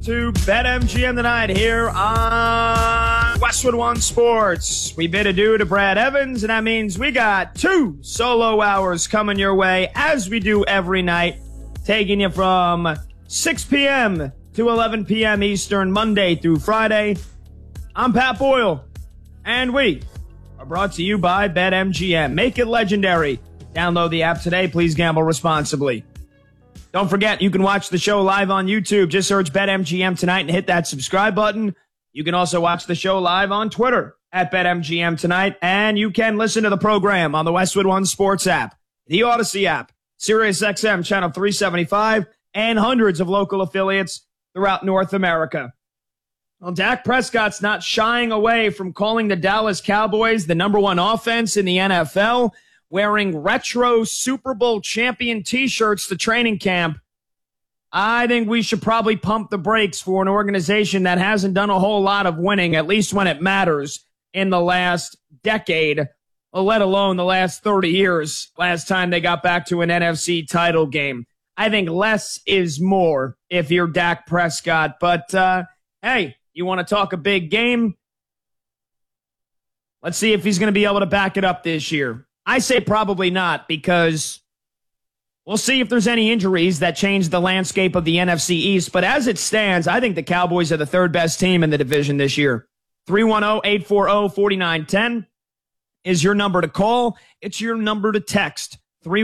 to BetMGM tonight here on Westwood One Sports. We bid adieu to Brad Evans, and that means we got 2 solo hours coming your way, as we do every night, taking you from 6 p.m. to 11 p.m. Eastern, Monday through Friday. I'm Pat Boyle, and we are brought to you by BetMGM. Make it legendary. Download the app today. Please gamble responsibly. Don't forget, you can watch the show live on YouTube. Just search BetMGM tonight and hit that subscribe button. You can also watch the show live on Twitter at BetMGM tonight. And you can listen to the program on the Westwood One Sports app, the Odyssey app, SiriusXM Channel 375, and hundreds of local affiliates throughout North America. Well, Dak Prescott's not shying away from calling the Dallas Cowboys the number one offense in the NFL, wearing retro Super Bowl champion t-shirts to training camp. I think we should probably pump the brakes for an organization that hasn't done a whole lot of winning, at least when it matters, in the last decade, let alone the last 30 years, last time they got back to an NFC title game. I think less is more if you're Dak Prescott. But, hey, you want to talk a big game? Let's see if he's going to be able to back it up this year. I say probably not, because we'll see if there's any injuries that change the landscape of the NFC East. But as it stands, I think the Cowboys are the third best team in the division this year. 310-840-4910 is your number to call. It's your number to text.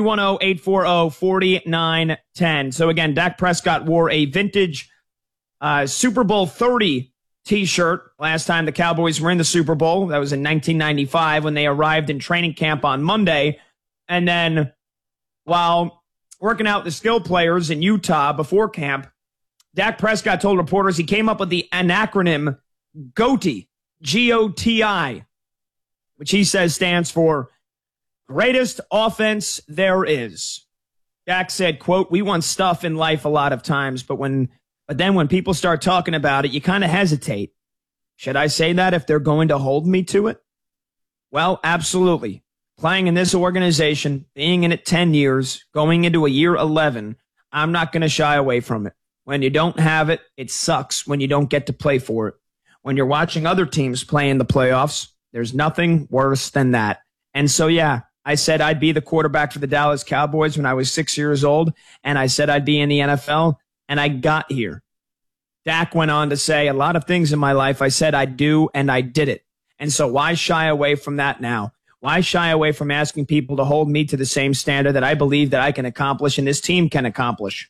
310-840-4910. So again, Dak Prescott wore a vintage Super Bowl 30 t-shirt last time the Cowboys were in the Super Bowl. That was in 1995 when they arrived in training camp on Monday. And then while working out the skill players in Utah before camp, Dak Prescott told reporters he came up with an acronym GOTI, G-O-T-I, which he says stands for Greatest Offense There Is. Dak said, quote, "We want stuff in life a lot of times, but then when people start talking about it, you kind of hesitate. Should I say that if they're going to hold me to it? Well, absolutely. Playing in this organization, being in it 10 years, going into a year 11, I'm not going to shy away from it. When you don't have it, it sucks when you don't get to play for it. When you're watching other teams play in the playoffs, there's nothing worse than that." And so, yeah, I said I'd be the quarterback for the Dallas Cowboys when I was 6 years old, and I said I'd be in the NFL. And I got here. Dak went on to say, a lot of things in my life I said I'd do, and I did it. And so why shy away from that now? Why shy away from asking people to hold me to the same standard that I believe that I can accomplish and this team can accomplish?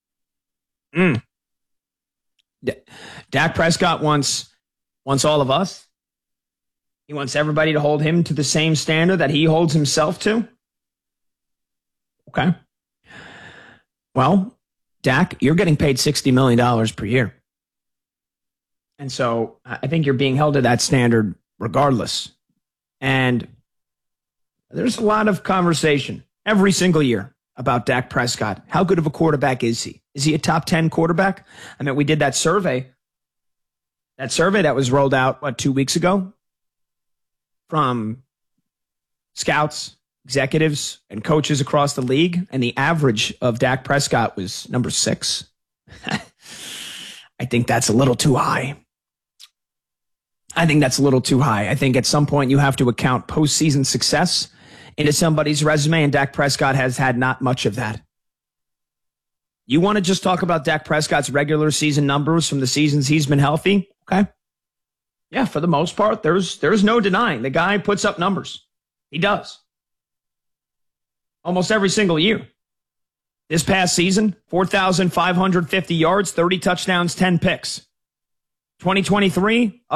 Dak Prescott wants all of us. He wants everybody to hold him to the same standard that he holds himself to. Okay. Well, Dak, you're getting paid $60 million per year. And so I think you're being held to that standard regardless. And there's a lot of conversation every single year about Dak Prescott. How good of a quarterback is he? Is he a top 10 quarterback? I mean, we did that survey. That survey that was rolled out, 2 weeks ago? From scouts, executives, and coaches across the league, and the average of Dak Prescott was number 6. I think that's a little too high. I think at some point you have to account postseason success into somebody's resume, and Dak Prescott has had not much of that. You want to just talk about Dak Prescott's regular season numbers from the seasons he's been healthy? Okay. Yeah, for the most part, there's no denying. The guy puts up numbers. He does. Almost every single year. This past season, 4,550 yards, 30 touchdowns, 10 picks. 2023,